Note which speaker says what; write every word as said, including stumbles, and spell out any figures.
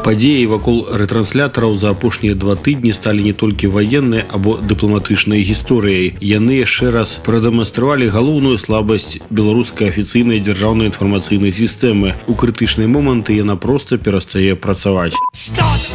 Speaker 1: Падзеі вакол рэтранслятараў за апошнія два тыдні сталі не толькі ваеннай або дыпламатычнай гісторыяй. Яны яшчэ раз прадэманстравалі галоўную слабасць беларускай афіцыйнай дзяржаўнай інфармацыйнай сістэмы. У крытычныя моманты яна проста перастае працаваць.